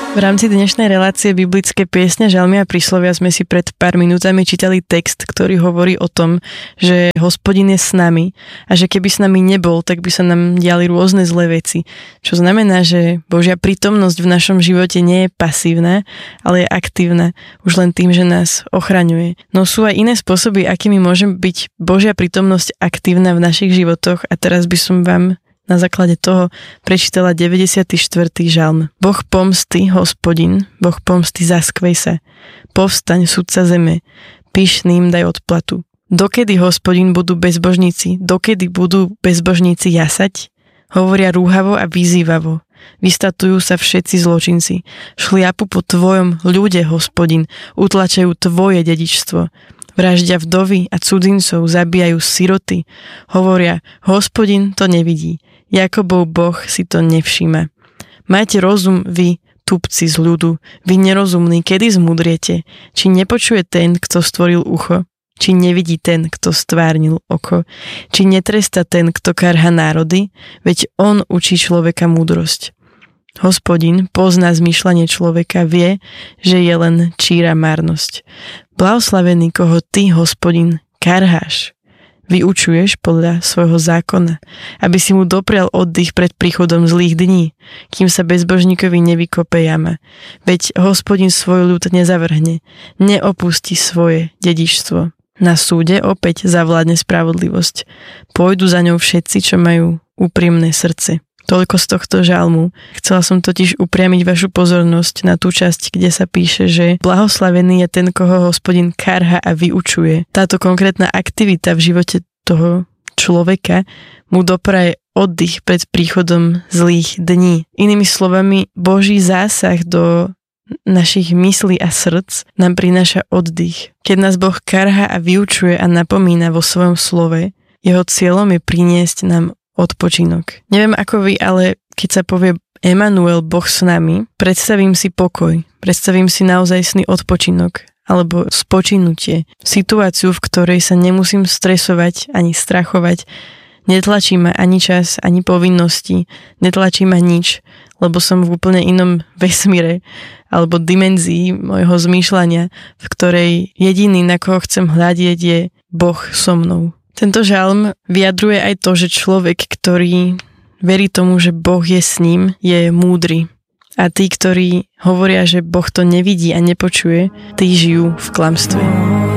V rámci dnešnej relácie biblické piesne, žalmy a príslovia sme si pred pár minútami čítali text, ktorý hovorí o tom, že Hospodin je s nami a že keby s nami nebol, tak by sa nám diali rôzne zlé veci. Čo znamená, že Božia prítomnosť v našom živote nie je pasívna, ale je aktívna, už len tým, že nás ochraňuje. No sú aj iné spôsoby, akými môže byť Božia prítomnosť aktívna v našich životoch, a teraz by som vám na základe toho prečítala 94. žalm. Boh pomsty, Hospodin, Boh pomsty, zaskvej sa. Povstaň, sudca zeme, pyšným daj odplatu. Dokedy, Hospodin, budú bezbožníci? Dokedy budú bezbožníci jasať? Hovoria rúhavo a vyzývavo. Vystatujú sa všetci zločinci. Šliapu po tvojom ľude, Hospodin, utlačajú tvoje dedičstvo. Vraždia vdovy a cudzincov, zabíjajú siroty. Hovoria, Hospodin to nevidí. Jakobov Boh si to nevšíma. Majte rozum vy, tupci z ľudu, vy nerozumní, kedy zmudriete? Či nepočuje ten, kto stvoril ucho? Či nevidí ten, kto stvárnil oko? Či netresta ten, kto karha národy? Veď on učí človeka múdrosť. Hospodin pozná zmýšľanie človeka, vie, že je len číra márnosť. Blahoslavený, koho ty, Hospodin, karháš. Vyučuješ podľa svojho zákona, aby si mu doprial oddych pred príchodom zlých dní, kým sa bezbožníkovi nevykope jama. Veď Hospodin svoj ľud nezavrhne, neopustí svoje dedičstvo. Na súde opäť zavládne spravodlivosť. Pôjdu za ňou všetci, čo majú úprimné srdce. Toľko z tohto žalmu. Chcela som totiž upriamiť vašu pozornosť na tú časť, kde sa píše, že blahoslavený je ten, koho Hospodin karha a vyučuje. Táto konkrétna aktivita v živote toho človeka mu dopraje oddych pred príchodom zlých dní. Inými slovami, Boží zásah do našich myslí a srdc nám prináša oddych. Keď nás Boh karha a vyučuje a napomína vo svojom slove, jeho cieľom je priniesť nám odpočinok. Neviem ako vy, ale keď sa povie Emanuel, Boh s nami, predstavím si pokoj, predstavím si naozajstný odpočinok alebo spočinutie. Situáciu, v ktorej sa nemusím stresovať ani strachovať, netlačí ma ani čas, ani povinnosti, netlačí ma nič, lebo som v úplne inom vesmíre alebo dimenzii môjho zmýšľania, v ktorej jediný, na koho chcem hľadieť, je Boh so mnou. Tento žalm vyjadruje aj to, že človek, ktorý verí tomu, že Boh je s ním, je múdry. A tí, ktorí hovoria, že Boh to nevidí a nepočuje, tí žijú v klamstve.